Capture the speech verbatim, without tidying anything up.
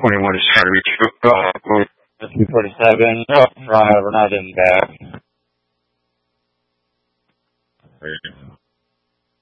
twenty-one is trying to reach you. Uh, two forty-seven. Oh, right, we're not in back.